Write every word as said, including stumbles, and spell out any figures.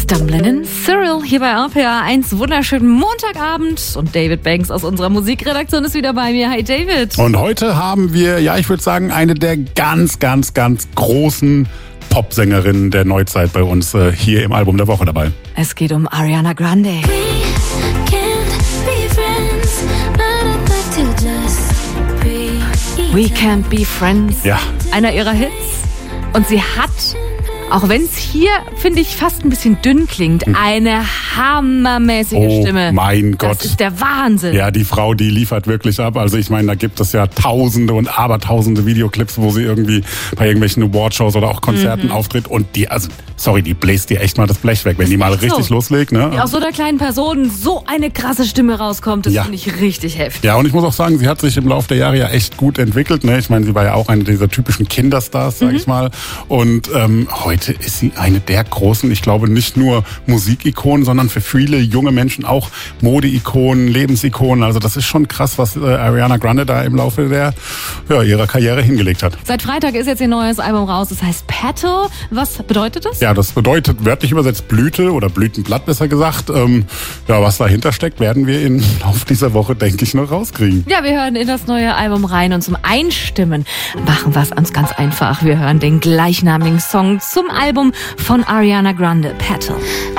Stumbling in Cyril hier bei R P R eins. Wunderschönen Montagabend und David Banks aus unserer Musikredaktion ist wieder bei mir. Hi David. Und heute haben wir, ja ich würde sagen, eine der ganz, ganz, ganz großen Popsängerinnen der Neuzeit bei uns äh, hier im Album der Woche dabei. Es geht um Ariana Grande. We Can't Be Friends. Ja. Einer ihrer Hits. Und sie hat, auch wenn es hier, finde ich, fast ein bisschen dünn klingt, eine hammermäßige oh, Stimme. Oh mein Gott. Das ist der Wahnsinn. Ja, die Frau, die liefert wirklich ab. Also ich meine, da gibt es ja tausende und abertausende Videoclips, wo sie irgendwie bei irgendwelchen Awardshows oder auch Konzerten mhm. auftritt. Und die, also sorry, die bläst dir echt mal das Blech weg, wenn die mal richtig so loslegt. Ne? Ja, aus so einer kleinen Person so eine krasse Stimme rauskommt, das ja. finde ich richtig heftig. Ja, und ich muss auch sagen, sie hat sich im Laufe der Jahre ja echt gut entwickelt. Ne? Ich meine, sie war ja auch eine dieser typischen Kinderstars, sag mhm. ich mal. Und ähm, heute ist sie eine der großen, ich glaube nicht nur Musikikonen, sondern für viele junge Menschen auch Modeikonen, Lebensikonen. Also das ist schon krass, was äh, Ariana Grande da im Laufe der ja, ihrer Karriere hingelegt hat. Seit Freitag ist jetzt ihr neues Album raus, das heißt Petal. Was bedeutet das? Ja, das bedeutet wörtlich übersetzt Blüte oder Blütenblatt besser gesagt. Ähm, ja, was dahinter steckt, werden wir im Laufe dieser Woche, denke ich, noch rauskriegen. Ja, wir hören in das neue Album rein und zum Einstimmen machen wir es uns ganz einfach. Wir hören den gleichnamigen Song zum Album von Ariana Grande, Petal.